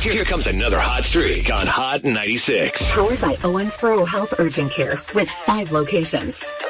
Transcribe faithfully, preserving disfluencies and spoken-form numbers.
Here comes another hot streak on Hot ninety-six. Powered by Owensboro Health Urgent Care with five locations.